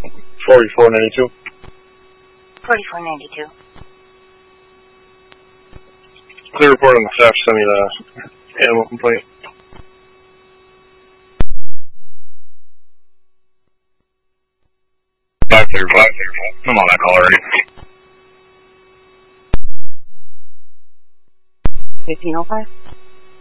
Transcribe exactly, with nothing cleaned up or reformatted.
forty-four ninety-two. forty-four ninety-two. Clear report on the theft. Send me the animal complaint. Five clear, five clear. I'm on that call already. fifteen oh five.